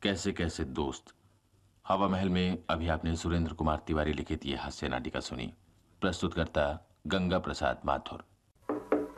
कैसे कैसे दोस्त। हवा महल में अभी आपने सुरेंद्र कुमार तिवारी लिखित ये हास्य नाटिका सुनी। प्रस्तुतकर्ता गंगा प्रसाद माथुर।